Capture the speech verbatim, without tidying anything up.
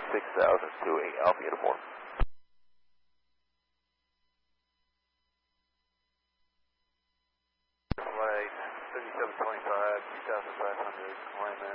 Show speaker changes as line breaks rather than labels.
six thousand to eight Alpha Uniform.
Flight thirty-seven twenty-five, two thousand five hundred, climb